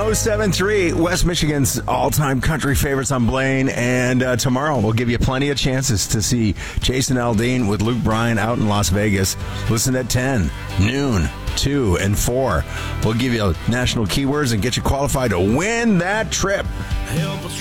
1073, West Michigan's all-time country favorites on Blaine. And tomorrow we'll give you plenty of chances to see Jason Aldean with Luke Bryan out in Las Vegas. Listen at 10, noon, 2, and 4. We'll give you national keywords and get you qualified to win that trip.